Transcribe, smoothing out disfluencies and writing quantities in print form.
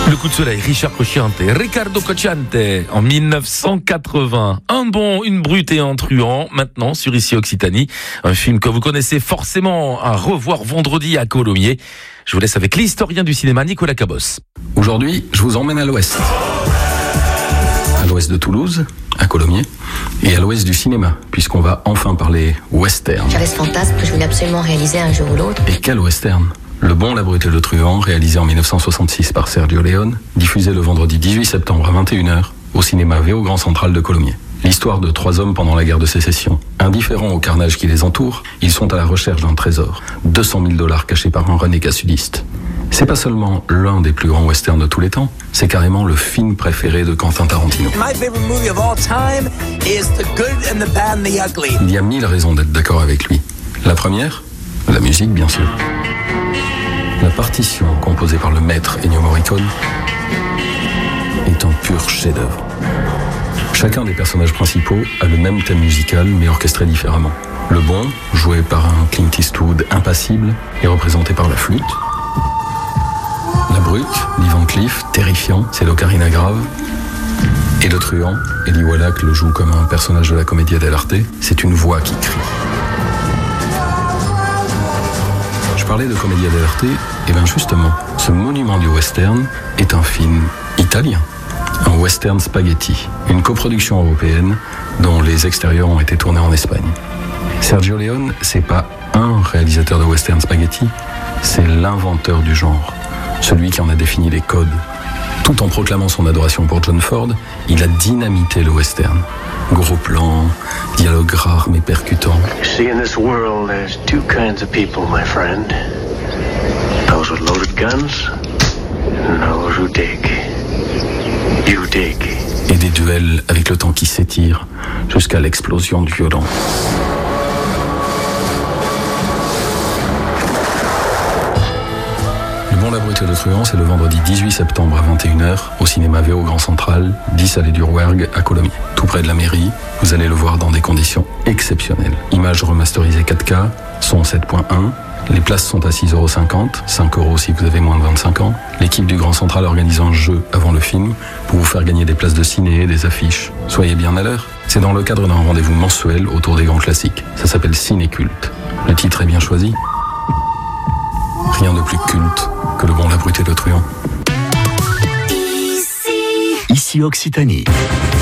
Le coup de soleil, Richard Cocciante, Riccardo Cocciante, en 1980. Une brute et un truand, maintenant sur Ici Occitanie. Un film que vous connaissez forcément à revoir vendredi à Colomiers. Je vous laisse avec l'historien du cinéma Nicolas Cabos. Aujourd'hui, je vous emmène à l'ouest. À l'ouest de Toulouse, à Colomiers, et à l'ouest du cinéma, puisqu'on va enfin parler western. J'avais ce fantasme que je voulais absolument réaliser un jour ou l'autre. Et quel western ? Le Bon, la brute et le truand, réalisé en 1966 par Sergio Leone, diffusé le vendredi 18 septembre à 21h au cinéma VO Grand Central de Colomiers. L'histoire de 3 hommes pendant la guerre de sécession. Indifférents au carnage qui les entoure, ils sont à la recherche d'un trésor. $200 000 cachés par un renégat sudiste. C'est pas seulement l'un des plus grands westerns de tous les temps, c'est carrément le film préféré de Quentin Tarantino. Il y a 1000 raisons d'être d'accord avec lui. La première, la musique bien sûr. La partition composée par le maître Ennio Morricone est un pur chef-d'œuvre. Chacun des personnages principaux a le même thème musical mais orchestré différemment. Le Bon, joué par un Clint Eastwood impassible, est représenté par la flûte. La brute, Lee Van Cleef, terrifiant, c'est l'ocarina grave. Et le truand, Eli Wallach le joue comme un personnage de la Commedia dell'arte, c'est une voix qui crie. Je parlais de Commedia dell'arte, et bien justement, ce monument du western est un film italien. Un western spaghetti, une coproduction européenne dont les extérieurs ont été tournés en Espagne. Sergio Leone, c'est pas un réalisateur de western spaghetti, c'est l'inventeur du genre, celui qui en a défini les codes. Tout en proclamant son adoration pour John Ford, il a dynamité le western. Gros plan, dialogue rare mais percutant. See, in this world, there's 2 kinds of people, my friend. Those with loaded guns, and those who dig. You dig. Et des duels avec le temps qui s'étire jusqu'à l'explosion du violent. Le Bon, la brute et le truand, c'est le vendredi 18 septembre à 21h au cinéma VO Grand Central, 10 allée du Rouergue à Colomiers. Tout près de la mairie, vous allez le voir dans des conditions exceptionnelles. Images remasterisées 4K, son 7.1, les places sont à 6,50€, 5€ si vous avez moins de 25 ans. L'équipe du Grand Central organise un jeu avant le film pour vous faire gagner des places de ciné et des affiches. Soyez bien à l'heure. C'est dans le cadre d'un rendez-vous mensuel autour des grands classiques. Ça s'appelle Ciné-Culte. Le titre est bien choisi. Rien de plus culte que Le Bon, la brute et le truand. Ici Occitanie.